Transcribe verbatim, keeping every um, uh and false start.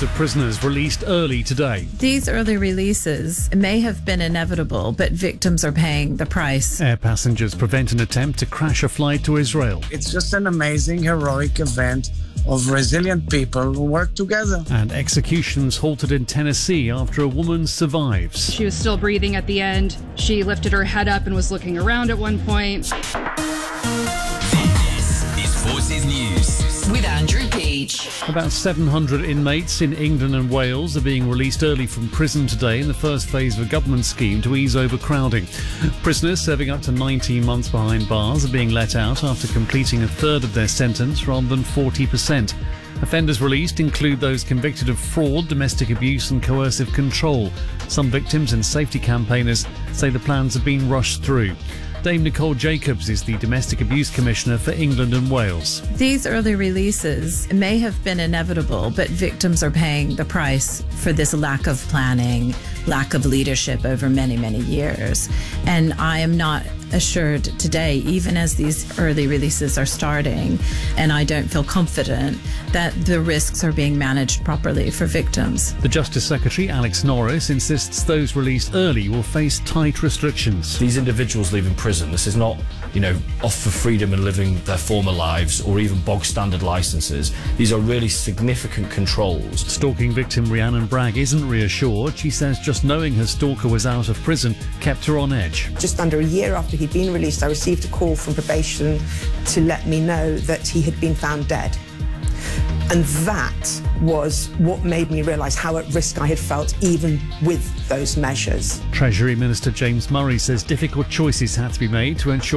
of prisoners released early today. These early releases may have been inevitable, but victims are paying the price. Air passengers prevent an attempt to crash a flight to Israel. It's just an amazing, heroic event of resilient people who work together. And executions halted in Tennessee after a woman survives. She was still breathing at the end. She lifted her head up and was looking around at one point. This is Forces News with Andrew Peach. About seven hundred inmates in England and Wales are being released early from prison today in the first phase of a government scheme to ease overcrowding. Prisoners serving up to nineteen months behind bars are being let out after completing a third of their sentence rather than forty percent. Offenders released include those convicted of fraud, domestic abuse and coercive control. Some victims and safety campaigners say the plans have been rushed through. Dame Nicole Jacobs is the Domestic Abuse Commissioner for England and Wales. These early releases may have been inevitable, but victims are paying the price for this lack of planning, lack of leadership over many, many years. And I am not assured today, even as these early releases are starting, and I don't feel confident that the risks are being managed properly for victims. The Justice Secretary, Alex Norris, insists those released early will face tight restrictions. These individuals leaving prison, this is not, you know, off for freedom and living their former lives or even bog standard licences. These are really significant controls. Stalking victim Rhiannon Bragg isn't reassured. She says just knowing her stalker was out of prison kept her on edge. Just under a year after he'd been released, I received a call from probation to let me know that he had been found dead. And that was what made me realise how at risk I had felt even with those measures. Treasury Minister James Murray says difficult choices had to be made to ensure